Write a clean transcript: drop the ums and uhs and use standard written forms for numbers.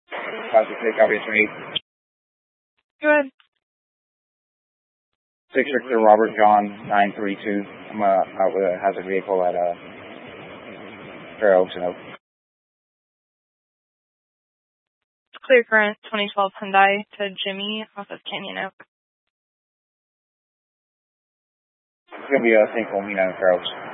568, copy, it's me. Go ahead. 663 Robert John 932. I'm out with a hazard vehicle at Fair Oaks and Oak. Clear current 2012 Hyundai to Jimmy off of Canyon Oak. It's going to be a single, in Fair Oaks.